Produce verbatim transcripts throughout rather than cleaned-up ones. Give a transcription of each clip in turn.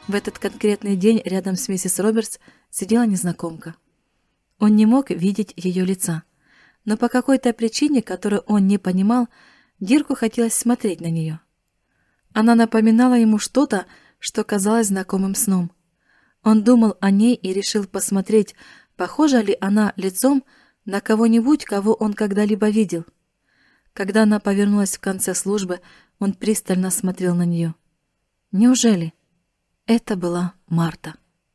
В этот конкретный день рядом с миссис Робертс сидела незнакомка. Он не мог видеть ее лица, но по какой-то причине, которую он не понимал, Дирку хотелось смотреть на нее. Она напоминала ему что-то, что казалось знакомым сном. Он думал о ней и решил посмотреть, похожа ли она лицом на кого-нибудь, кого он когда-либо видел. Когда она повернулась в конце службы, он пристально смотрел на нее. Неужели это была Марта?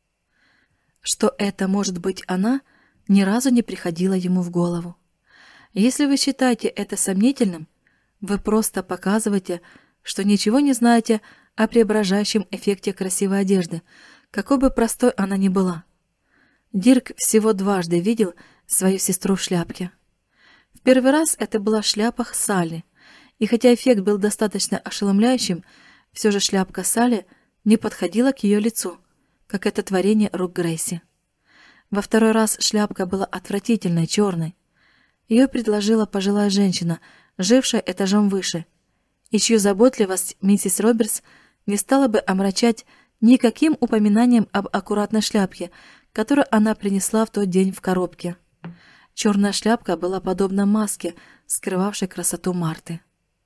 Что это может быть она, ни разу не приходило ему в голову. Если вы считаете это сомнительным, вы просто показываете, что ничего не знаете о преображающем эффекте красивой одежды, какой бы простой она ни была. Дирк всего дважды видел свою сестру в шляпке. В первый раз это была шляпа Салли, и хотя эффект был достаточно ошеломляющим, все же шляпка Салли не подходила к ее лицу, как это творение рук Грейси. Во второй раз шляпка была отвратительной, черной. Ее предложила пожилая женщина, жившая этажом выше, и чью заботливость миссис Робертс не стала бы омрачать никаким упоминанием об аккуратной шляпке, которую она принесла в тот день в коробке. Черная шляпка была подобна маске, скрывавшей красоту Марты.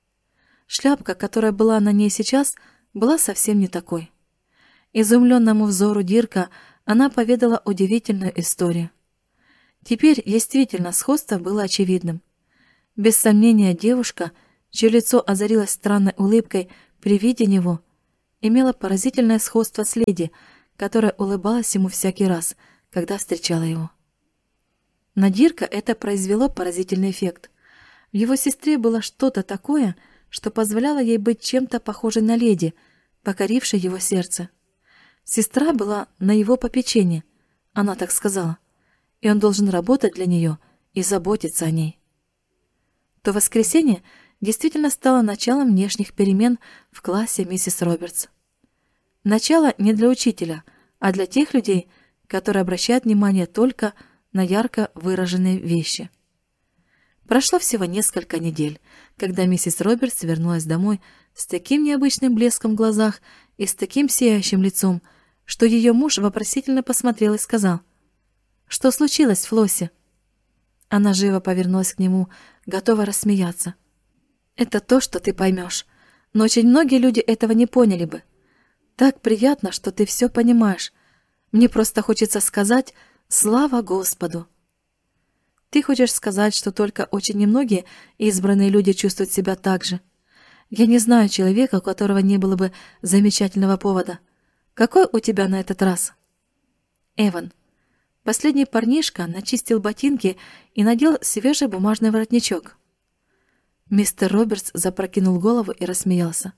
Шляпка, которая была на ней сейчас, была совсем не такой. Изумленному взору Дирка она поведала удивительную историю. Теперь действительно сходство было очевидным. Без сомнения, девушка, чье лицо озарилось странной улыбкой при виде него, имела поразительное сходство с леди, которая улыбалась ему всякий раз, когда встречала его. На Дирка это произвело поразительный эффект. В его сестре было что-то такое, что позволяло ей быть чем-то похожей на леди, покорившей его сердце. Сестра была на его попечении, она так сказала, и он должен работать для нее и заботиться о ней. То воскресенье действительно стало началом внешних перемен в классе миссис Робертс. Начало не для учителя, а для тех людей, которые обращают внимание только на ярко выраженные вещи. Прошло всего несколько недель, когда миссис Робертс вернулась домой с таким необычным блеском в глазах и с таким сияющим лицом, что ее муж вопросительно посмотрел и сказал: «Что случилось, Флосси?» Она живо повернулась к нему, готова рассмеяться. «Это то, что ты поймешь, но очень многие люди этого не поняли бы. Так приятно, что ты все понимаешь. Мне просто хочется сказать «Слава Господу!» Ты хочешь сказать, что только очень немногие избранные люди чувствуют себя так же? Я не знаю человека, у которого не было бы замечательного повода. Какой у тебя на этот раз? Эван. Последний парнишка начистил ботинки и надел свежий бумажный воротничок. Мистер Робертс запрокинул голову и рассмеялся.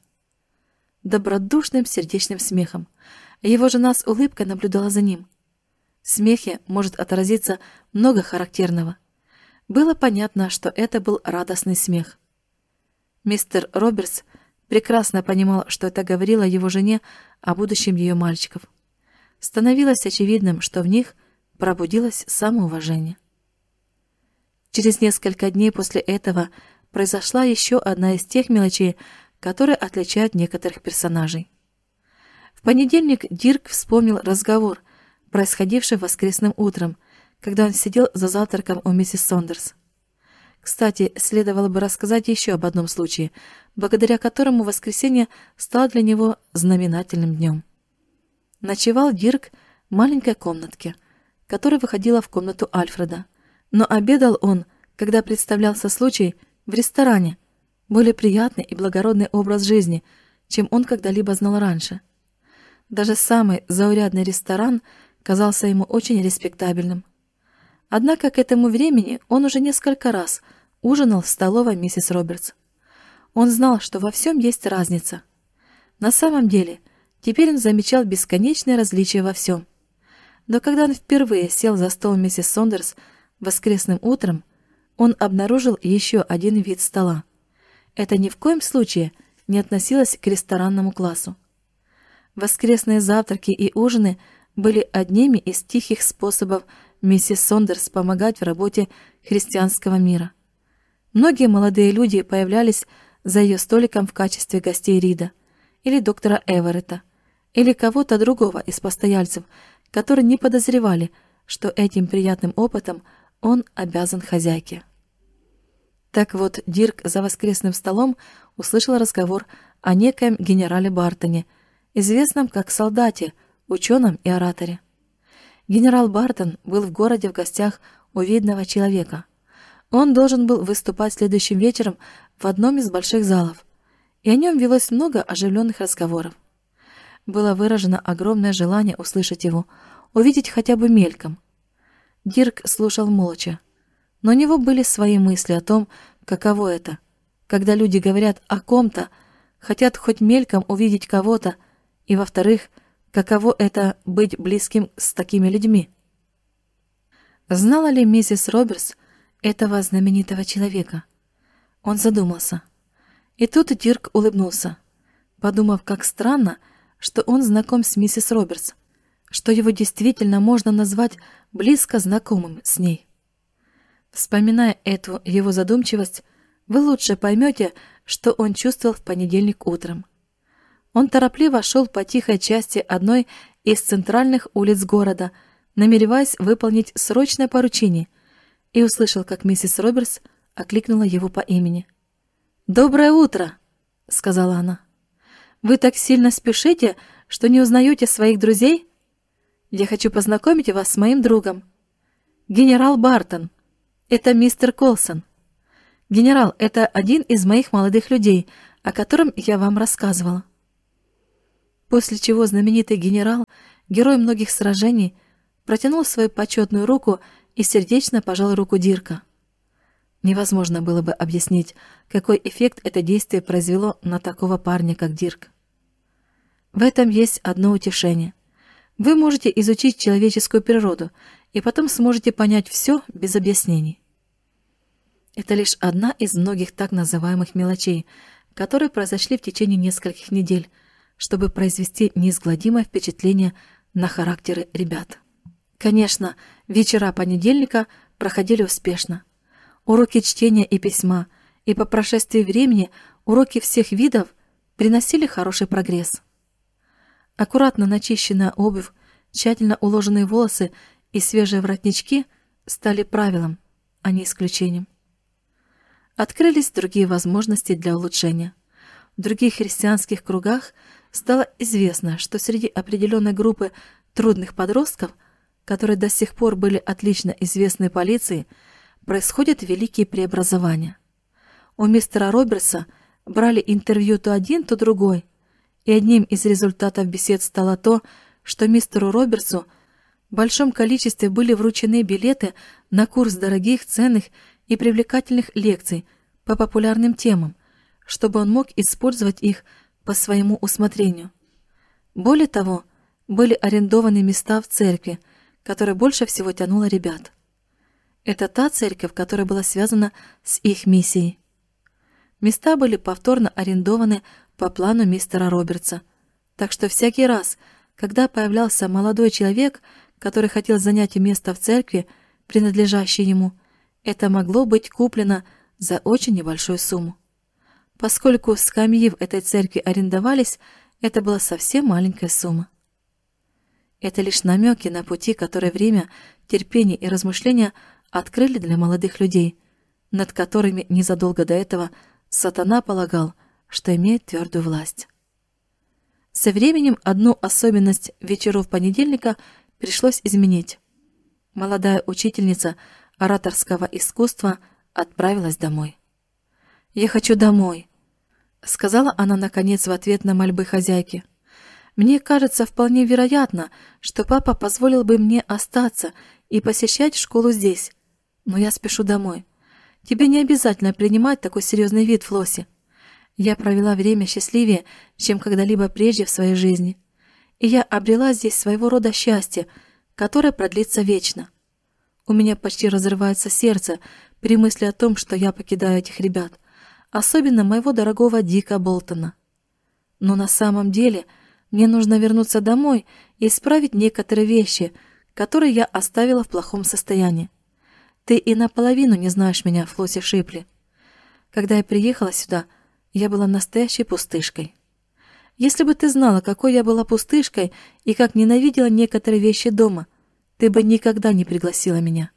Добродушным сердечным смехом. Его жена с улыбкой наблюдала за ним. В смехе может отразиться много характерного. Было понятно, что это был радостный смех. Мистер Робертс прекрасно понимал, что это говорило его жене о будущем ее мальчиков. Становилось очевидным, что в них пробудилось самоуважение. Через несколько дней после этого произошла еще одна из тех мелочей, которые отличают некоторых персонажей. В понедельник Дирк вспомнил разговор, происходивший воскресным утром, когда он сидел за завтраком у миссис Сондерс. Кстати, следовало бы рассказать еще об одном случае, благодаря которому воскресенье стало для него знаменательным днем. Ночевал Дирк в маленькой комнатке, которая выходила в комнату Альфреда, но обедал он, когда представлялся случай, в ресторане, более приятный и благородный образ жизни, чем он когда-либо знал раньше. Даже самый заурядный ресторан казался ему очень респектабельным. Однако к этому времени он уже несколько раз ужинал в столовой миссис Робертс. Он знал, что во всем есть разница. На самом деле, теперь он замечал бесконечное различие во всем. Но когда он впервые сел за стол миссис Сондерс воскресным утром, он обнаружил еще один вид стола. Это ни в коем случае не относилось к ресторанному классу. Воскресные завтраки и ужины были одними из тихих способов миссис Сондерс помогать в работе христианского мира. Многие молодые люди появлялись за ее столиком в качестве гостей Рида или доктора Эверетта, или кого-то другого из постояльцев, которые не подозревали, что этим приятным опытом он обязан хозяйке. Так вот, Дирк за воскресным столом услышал разговор о некоем генерале Бартоне, известном как солдате, ученом и ораторе. Генерал Бартон был в городе в гостях у видного человека. Он должен был выступать следующим вечером в одном из больших залов, и о нем велось много оживленных разговоров. Было выражено огромное желание услышать его, увидеть хотя бы мельком. Дирк слушал молча, но у него были свои мысли о том, каково это, когда люди говорят о ком-то, хотят хоть мельком увидеть кого-то, и, во-вторых, каково это быть близким с такими людьми. Знала ли миссис Робертс этого знаменитого человека? Он задумался. И тут Дирк улыбнулся, подумав, как странно, что он знаком с миссис Робертс, что его действительно можно назвать близко знакомым с ней. Вспоминая эту его задумчивость, вы лучше поймете, что он чувствовал в понедельник утром. Он торопливо шел по тихой части одной из центральных улиц города, намереваясь выполнить срочное поручение, и услышал, как миссис Робертс окликнула его по имени. «Доброе утро!» — сказала она. «Вы так сильно спешите, что не узнаете своих друзей? Я хочу познакомить вас с моим другом. Генерал Бартон. Это мистер Колсон. Генерал, это один из моих молодых людей, о котором я вам рассказывала». После чего знаменитый генерал, герой многих сражений, протянул свою почетную руку и сердечно пожал руку Дирка. Невозможно было бы объяснить, какой эффект это действие произвело на такого парня, как Дирк. В этом есть одно утешение. Вы можете изучить человеческую природу, и потом сможете понять все без объяснений. Это лишь одна из многих так называемых мелочей, которые произошли в течение нескольких недель, чтобы произвести неизгладимое впечатление на характеры ребят. Конечно, вечера понедельника проходили успешно. Уроки чтения и письма, и по прошествии времени уроки всех видов приносили хороший прогресс. Аккуратно начищенная обувь, тщательно уложенные волосы и свежие воротнички стали правилом, а не исключением. Открылись другие возможности для улучшения. В других христианских кругах стало известно, что среди определенной группы трудных подростков, которые до сих пор были отлично известны полиции, происходят великие преобразования. У мистера Робертса брали интервью то один, то другой, и одним из результатов бесед стало то, что мистеру Робертсу в большом количестве были вручены билеты на курс дорогих, ценных и привлекательных лекций по популярным темам, чтобы он мог использовать их по своему усмотрению. Более того, были арендованы места в церкви, которая больше всего тянула ребят. Это та церковь, которая была связана с их миссией. Места были повторно арендованы по плану мистера Робертса, так что всякий раз, когда появлялся молодой человек, который хотел занять место в церкви, принадлежащей ему, это могло быть куплено за очень небольшую сумму. Поскольку скамьи в этой церкви арендовались, это была совсем маленькая сумма. Это лишь намеки на пути, которые время, терпение и размышления открыли для молодых людей, над которыми незадолго до этого сатана полагал, что имеет твердую власть. Со временем одну особенность вечеров понедельника пришлось изменить. Молодая учительница ораторского искусства отправилась домой. «Я хочу домой», — сказала она наконец в ответ на мольбы хозяйки. «Мне кажется вполне вероятно, что папа позволил бы мне остаться и посещать школу здесь, но я спешу домой. Тебе не обязательно принимать такой серьезный вид, Флосси. Я провела время счастливее, чем когда-либо прежде в своей жизни, и я обрела здесь своего рода счастье, которое продлится вечно. У меня почти разрывается сердце при мысли о том, что я покидаю этих ребят, особенно моего дорогого Дика Болтона. Но на самом деле мне нужно вернуться домой и исправить некоторые вещи, которые я оставила в плохом состоянии. Ты и наполовину не знаешь меня, Флосси Шипли. Когда я приехала сюда, я была настоящей пустышкой. Если бы ты знала, какой я была пустышкой и как ненавидела некоторые вещи дома, ты бы никогда не пригласила меня.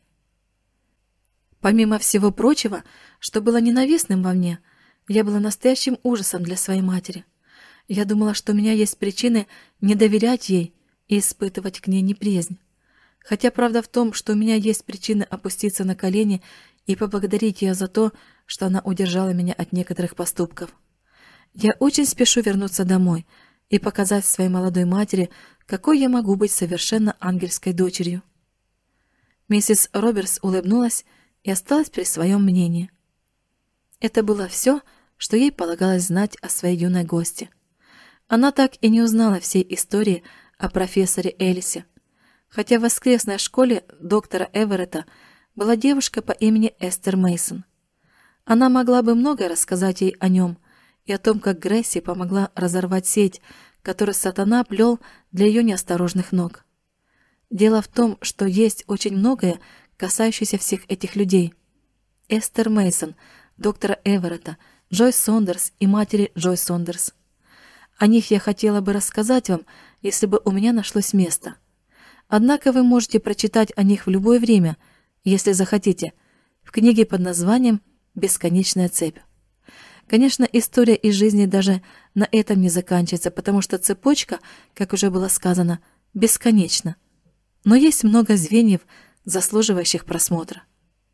Помимо всего прочего, что было ненавистным во мне, я была настоящим ужасом для своей матери. Я думала, что у меня есть причины не доверять ей и испытывать к ней неприязнь. Хотя правда в том, что у меня есть причины опуститься на колени и поблагодарить ее за то, что она удержала меня от некоторых поступков. Я очень спешу вернуться домой и показать своей молодой матери, какой я могу быть совершенно ангельской дочерью. Миссис Робертс улыбнулась и осталась при своем мнении. Это было все, что ей полагалось знать о своей юной гости. Она так и не узнала всей истории о профессоре Элисе, хотя в воскресной школе доктора Эверетта была девушка по имени Эстер Мейсон. Она могла бы многое рассказать ей о нем и о том, как Грейси помогла разорвать сеть, которую сатана плел для ее неосторожных ног. Дело в том, что есть очень многое, касающееся всех этих людей. Эстер Мейсон, доктора Эверетта, Джойс Сондерс и матери Джойс Сондерс. О них я хотела бы рассказать вам, если бы у меня нашлось место. Однако вы можете прочитать о них в любое время, если захотите, в книге под названием «Бесконечная цепь». Конечно, история из жизни даже на этом не заканчивается, потому что цепочка, как уже было сказано, бесконечна. Но есть много звеньев, заслуживающих просмотра.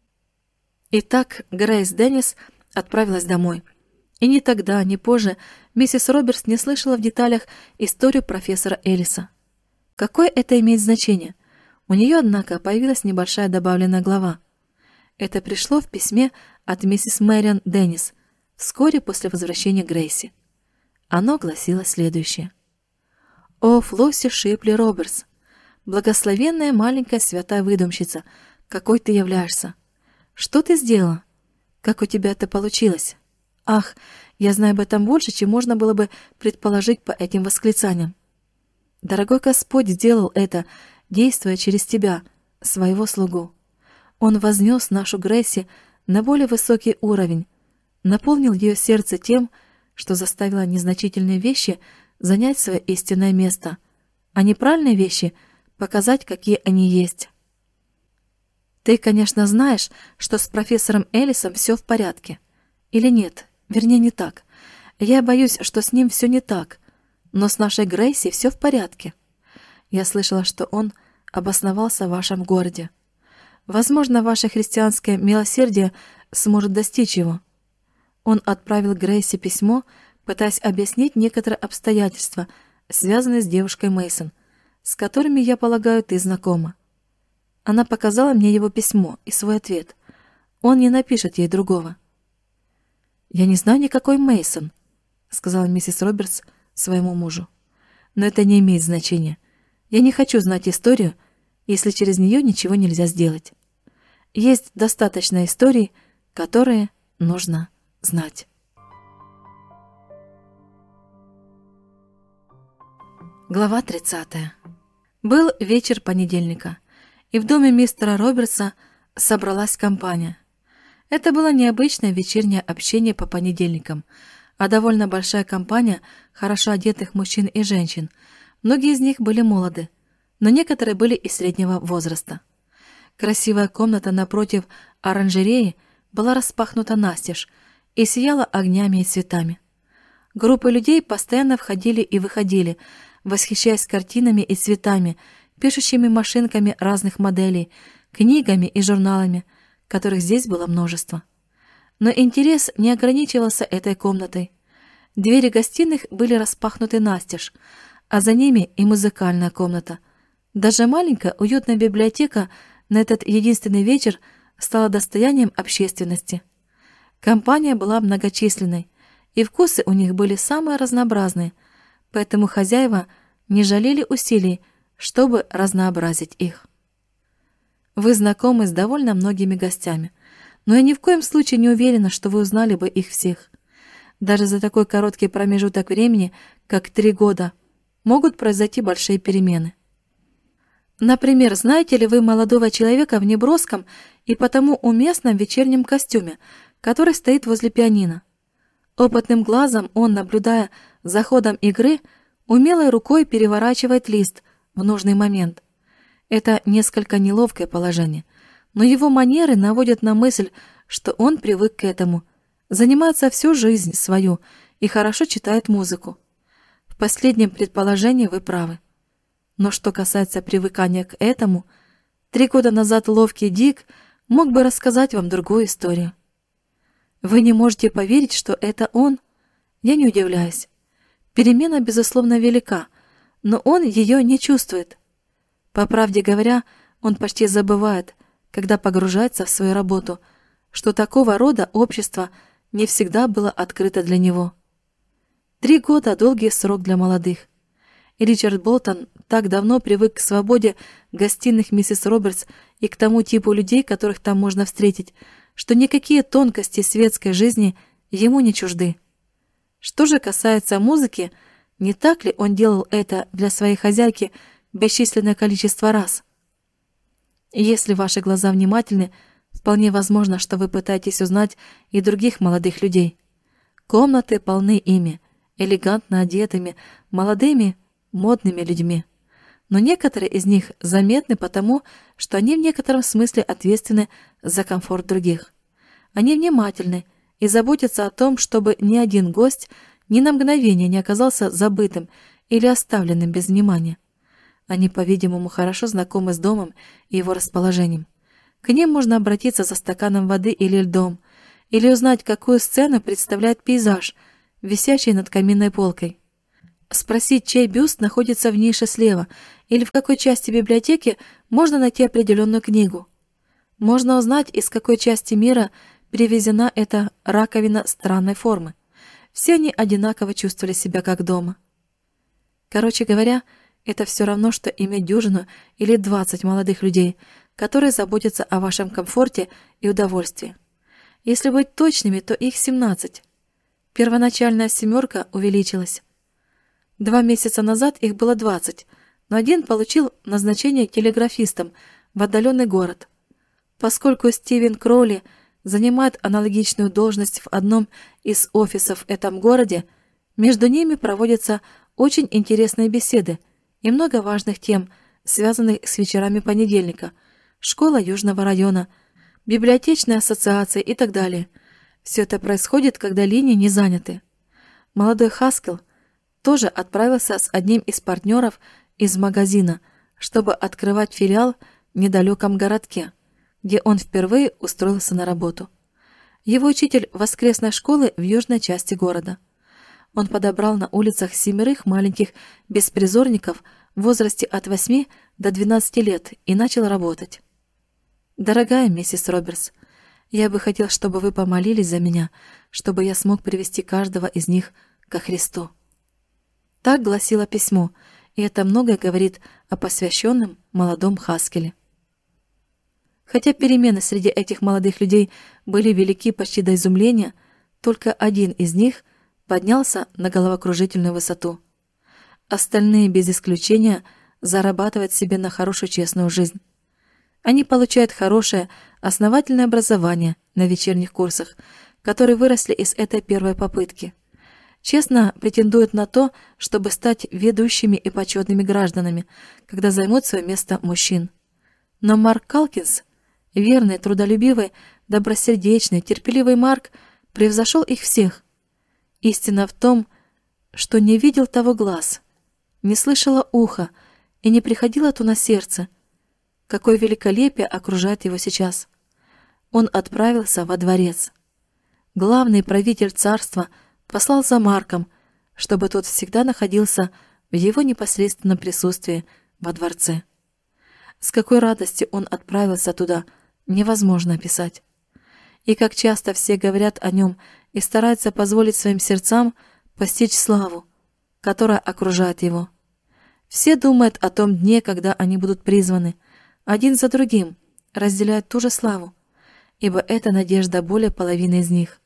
Итак, Грейс Деннис отправилась домой. И ни тогда, ни позже миссис Робертс не слышала в деталях историю профессора Элиса. Какое это имеет значение? У нее, однако, появилась небольшая добавленная глава. Это пришло в письме от миссис Мэриан Деннис вскоре после возвращения Грейси. Оно гласило следующее. «О, Флосси Шипли Робертс, благословенная маленькая святая выдумщица, какой ты являешься! Что ты сделала? Как у тебя это получилось? Ах, я знаю об этом больше, чем можно было бы предположить по этим восклицаниям. Дорогой Господь сделал это, действуя через тебя, своего слугу. Он вознес нашу Грейси на более высокий уровень, наполнил ее сердце тем, что заставило незначительные вещи занять свое истинное место, а неправильные вещи показать, какие они есть. Ты, конечно, знаешь, что с профессором Элисом все в порядке. Или нет, вернее, не так. Я боюсь, что с ним все не так, но с нашей Грейси все в порядке. Я слышала, что он обосновался в вашем городе. Возможно, ваше христианское милосердие сможет достичь его. Он отправил Грейси письмо, пытаясь объяснить некоторые обстоятельства, связанные с девушкой Мейсон, с которыми, я полагаю, ты знакома. Она показала мне его письмо и свой ответ. Он не напишет ей другого. «Я не знаю никакой Мейсон», — сказала миссис Робертс своему мужу. «Но это не имеет значения. Я не хочу знать историю, если через нее ничего нельзя сделать. Есть достаточно историй, которые нужно знать». Глава тридцатая. Был вечер понедельника, и в доме мистера Робертса собралась компания. Это было необычное вечернее общение по понедельникам, а довольно большая компания хорошо одетых мужчин и женщин. Многие из них были молоды, но некоторые были и среднего возраста. Красивая комната напротив оранжереи была распахнута настежь и сияла огнями и цветами. Группы людей постоянно входили и выходили, восхищаясь картинами и цветами, пишущими машинками разных моделей, книгами и журналами, которых здесь было множество. Но интерес не ограничивался этой комнатой. Двери гостиных были распахнуты настежь, а за ними и музыкальная комната. Даже маленькая уютная библиотека на этот единственный вечер стала достоянием общественности. Компания была многочисленной, и вкусы у них были самые разнообразные, поэтому хозяева не жалели усилий, чтобы разнообразить их. Вы знакомы с довольно многими гостями, но я ни в коем случае не уверена, что вы узнали бы их всех. Даже за такой короткий промежуток времени, как три года, могут произойти большие перемены. Например, знаете ли вы молодого человека в неброском и потому уместном вечернем костюме, который стоит возле пианино? Опытным глазом он, наблюдая за ходом игры умелой рукой переворачивает лист в нужный момент. Это несколько неловкое положение, но его манеры наводят на мысль, что он привык к этому, занимается всю жизнь свою и хорошо читает музыку. В последнем предположении вы правы. Но что касается привыкания к этому, три года назад ловкий Дик мог бы рассказать вам другую историю. Вы не можете поверить, что это он? Я не удивляюсь. Перемена, безусловно, велика, но он ее не чувствует. По правде говоря, он почти забывает, когда погружается в свою работу, что такого рода общество не всегда было открыто для него. Три года – долгий срок для молодых. И Ричард Болтон так давно привык к свободе гостиных миссис Робертс и к тому типу людей, которых там можно встретить, что никакие тонкости светской жизни ему не чужды. Что же касается музыки, не так ли он делал это для своей хозяйки бесчисленное количество раз? Если ваши глаза внимательны, вполне возможно, что вы пытаетесь узнать и других молодых людей. Комнаты полны ими, элегантно одетыми, молодыми, модными людьми. Но некоторые из них заметны потому, что они в некотором смысле ответственны за комфорт других. Они внимательны и заботятся о том, чтобы ни один гость ни на мгновение не оказался забытым или оставленным без внимания. Они, по-видимому, хорошо знакомы с домом и его расположением. К ним можно обратиться за стаканом воды или льдом, или узнать, какую сцену представляет пейзаж, висящий над каминной полкой. Спросить, чей бюст находится в нише слева, или в какой части библиотеки можно найти определенную книгу. Можно узнать, из какой части мира привезена эта раковина странной формы. Все они одинаково чувствовали себя как дома. Короче говоря, это все равно, что иметь дюжину или двадцать молодых людей, которые заботятся о вашем комфорте и удовольствии. Если быть точными, то их семнадцать. Первоначальная семерка увеличилась. Два месяца назад их было двадцать, но один получил назначение телеграфистом в отдаленный город. Поскольку Стивен Кроули занимает аналогичную должность в одном из офисов в этом городе, между ними проводятся очень интересные беседы и много важных тем, связанных с вечерами понедельника, школа Южного района, библиотечная ассоциация и так далее. Все это происходит, когда линии не заняты. Молодой Хаскell тоже отправился с одним из партнеров из магазина, чтобы открывать филиал в недалеком городке, где он впервые устроился на работу. Его учитель воскресной школы в южной части города. Он подобрал на улицах семерых маленьких беспризорников в возрасте от восьми до двенадцати лет и начал работать. «Дорогая миссис Робертс, я бы хотел, чтобы вы помолились за меня, чтобы я смог привести каждого из них ко Христу». Так гласило письмо, и это многое говорит о посвященном молодом Хаскеле. Хотя перемены среди этих молодых людей были велики почти до изумления, только один из них поднялся на головокружительную высоту. Остальные, без исключения, зарабатывают себе на хорошую честную жизнь. Они получают хорошее, основательное образование на вечерних курсах, которые выросли из этой первой попытки. Честно претендуют на то, чтобы стать ведущими и почетными гражданами, когда займут свое место мужчин. Но Марк Калкинс, верный, трудолюбивый, добросердечный, терпеливый Марк, превзошел их всех. Истина в том, что не видел того глаз, не слышало ухо и не приходило то на сердце, какое великолепие окружает его сейчас. Он отправился во дворец. Главный правитель царства послал за Марком, чтобы тот всегда находился в его непосредственном присутствии во дворце. С какой радостью он отправился туда, невозможно описать. И как часто все говорят о нем и стараются позволить своим сердцам постичь славу, которая окружает его. Все думают о том дне, когда они будут призваны, один за другим, разделяют ту же славу, ибо это надежда более половины из них.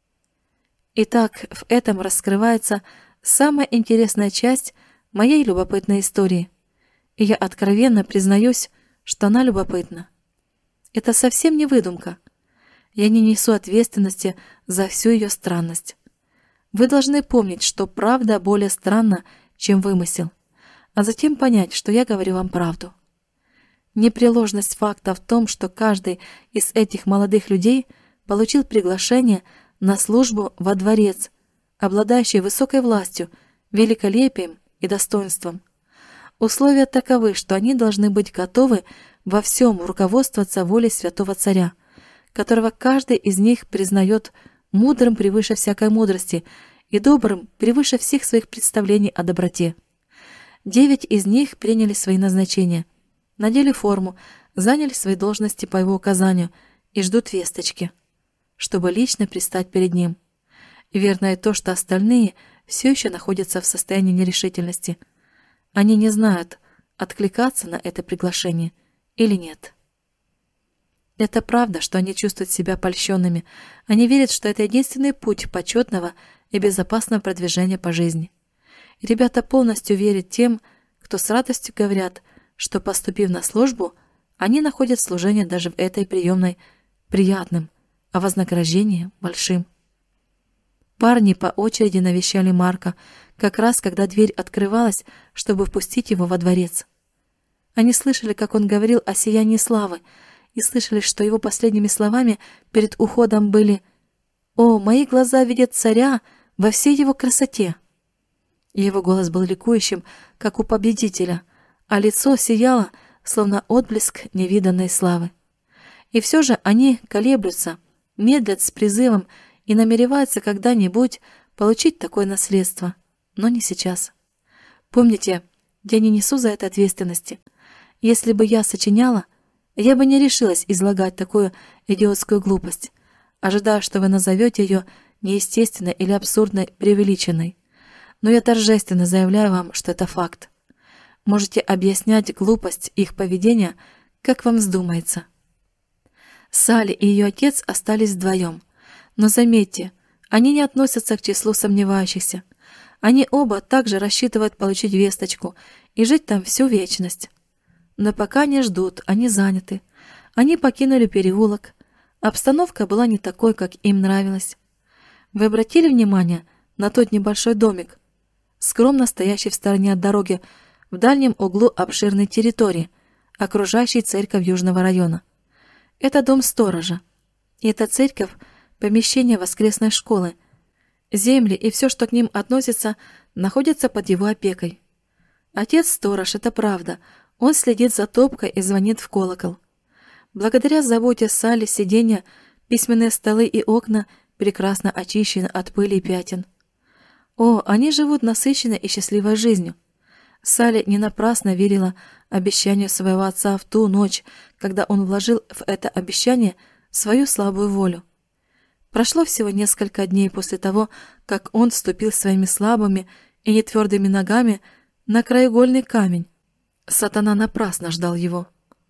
Итак, в этом раскрывается самая интересная часть моей любопытной истории, и я откровенно признаюсь, что она любопытна. Это совсем не выдумка. Я не несу ответственности за всю ее странность. Вы должны помнить, что правда более странна, чем вымысел, а затем понять, что я говорю вам правду. Непреложность факта в том, что каждый из этих молодых людей получил приглашение на службу во дворец, обладающий высокой властью, великолепием и достоинством. Условия таковы, что они должны быть готовы во всем руководствоваться волей святого царя, которого каждый из них признает мудрым превыше всякой мудрости и добрым превыше всех своих представлений о доброте. Девять из них приняли свои назначения, надели форму, заняли свои должности по его указанию и ждут весточки, чтобы лично предстать перед ним. И верно и то, что остальные все еще находятся в состоянии нерешительности. Они не знают, откликаться на это приглашение или нет. Это правда, что они чувствуют себя польщенными. Они верят, что это единственный путь почетного и безопасного продвижения по жизни. И ребята полностью верят тем, кто с радостью говорят, что, поступив на службу, они находят служение даже в этой приемной приятным, а вознаграждение большим. Парни по очереди навещали Марка, как раз когда дверь открывалась, чтобы впустить его во дворец. Они слышали, как он говорил о сиянии славы, и слышали, что его последними словами перед уходом были «О, мои глаза видят царя во всей его красоте!» И его голос был ликующим, как у победителя, а лицо сияло, словно отблеск невиданной славы. И все же они колеблются, медлят с призывом и намереваются когда-нибудь получить такое наследство, но не сейчас. Помните, я не несу за это ответственности. Если бы я сочиняла, я бы не решилась излагать такую идиотскую глупость, ожидая, что вы назовете ее неестественной или абсурдной преувеличенной. Но я торжественно заявляю вам, что это факт. Можете объяснять глупость их поведения, как вам вздумается. Салли и ее отец остались вдвоем. Но заметьте, они не относятся к числу сомневающихся. Они оба также рассчитывают получить весточку и жить там всю вечность. Но пока не ждут, они заняты. Они покинули переулок. Обстановка была не такой, как им нравилось. Вы обратили внимание на тот небольшой домик, скромно стоящий в стороне от дороги, в дальнем углу обширной территории, окружающей церковь Южного района? Это дом сторожа. И эта церковь – помещение воскресной школы. Земли и все, что к ним относится, находятся под его опекой. Отец-сторож – это правда. Он следит за топкой и звонит в колокол. Благодаря заботе Салли сиденья, письменные столы и окна прекрасно очищены от пыли и пятен. О, они живут насыщенной и счастливой жизнью. Салли не напрасно верила обещанию своего отца в ту ночь, когда он вложил в это обещание свою слабую волю. Прошло всего несколько дней после того, как он вступил своими слабыми и нетвердыми ногами на краеугольный камень. Сатана напрасно ждал его.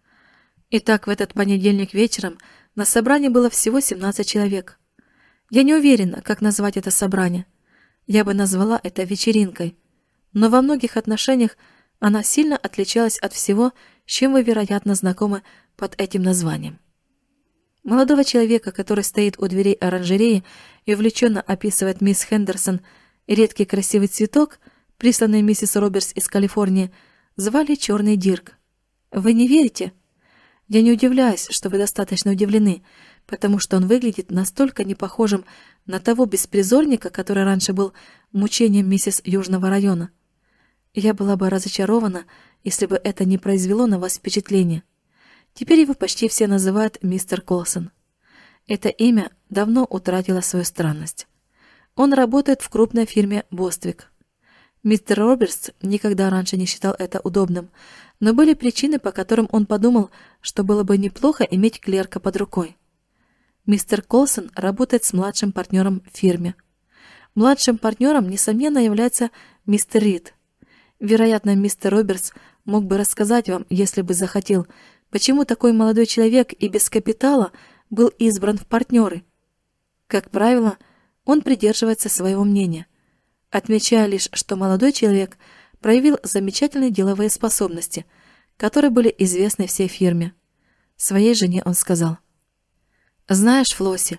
Итак, в этот понедельник вечером на собрании было всего семнадцать человек. Я не уверена, как назвать это собрание. Я бы назвала это вечеринкой. Но во многих отношениях она сильно отличалась от всего, с чем вы, вероятно, знакомы под этим названием. Молодого человека, который стоит у дверей оранжереи и увлеченно описывает мисс Хендерсон и редкий красивый цветок, присланный миссис Робертс из Калифорнии, звали Черный Дирк. Вы не верите? Я не удивляюсь, что вы достаточно удивлены, потому что он выглядит настолько непохожим на того беспризорника, который раньше был мучением миссис Южного района. Я была бы разочарована, если бы это не произвело на вас впечатление. Теперь его почти все называют мистер Колсон. Это имя давно утратило свою странность. Он работает в крупной фирме «Боствик». Мистер Робертс никогда раньше не считал это удобным, но были причины, по которым он подумал, что было бы неплохо иметь клерка под рукой. Мистер Колсон работает с младшим партнером в фирме. Младшим партнером, несомненно, является мистер Рид. Вероятно, мистер Робертс мог бы рассказать вам, если бы захотел, почему такой молодой человек и без капитала был избран в партнеры. Как правило, он придерживается своего мнения, отмечая лишь, что молодой человек проявил замечательные деловые способности, которые были известны всей фирме. Своей жене он сказал: «Знаешь, Флосси,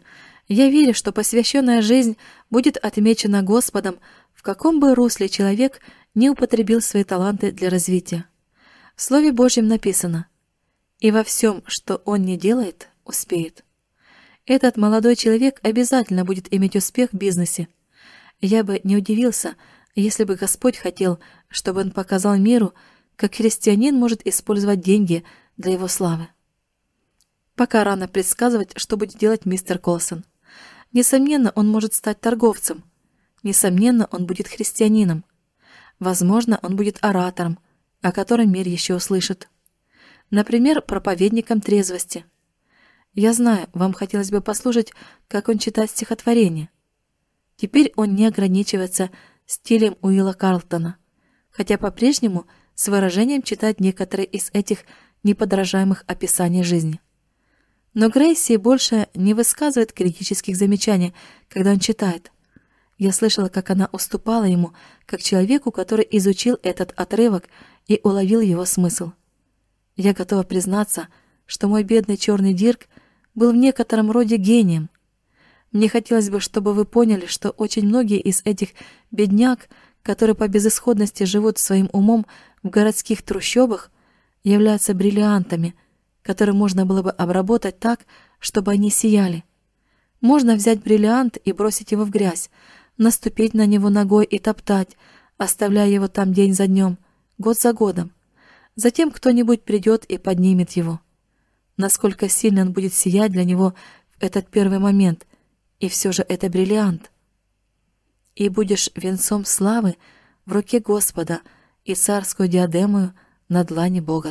Я верю, что посвященная жизнь будет отмечена Господом, в каком бы русле человек не употребил свои таланты для развития. В Слове Божьем написано: «И во всем, что он не делает, успеет». Этот молодой человек обязательно будет иметь успех в бизнесе. Я бы не удивился, если бы Господь хотел, чтобы он показал миру, как христианин может использовать деньги для его славы. Пока рано предсказывать, что будет делать мистер Колсон. Несомненно, он может стать торговцем. Несомненно, он будет христианином. Возможно, он будет оратором, о котором мир еще услышит. Например, проповедником трезвости. Я знаю, вам хотелось бы послушать, как он читает стихотворение. Теперь он не ограничивается стилем Уилла Карлтона, хотя по-прежнему с выражением читает некоторые из этих неподражаемых описаний жизни. Но Грейси больше не высказывает критических замечаний, когда он читает. Я слышала, как она уступала ему, как человеку, который изучил этот отрывок и уловил его смысл. Я готова признаться, что мой бедный черный Дирк был в некотором роде гением. Мне хотелось бы, чтобы вы поняли, что очень многие из этих бедняк, которые по безысходности живут своим умом в городских трущобах, являются бриллиантами, которые можно было бы обработать так, чтобы они сияли. Можно взять бриллиант и бросить его в грязь, наступить на него ногой и топтать, оставляя его там день за днем, год за годом. Затем кто-нибудь придет и поднимет его. Насколько сильно он будет сиять для него в этот первый момент, и все же это бриллиант. И будешь венцом славы в руке Господа и царскую диадему на длани Бога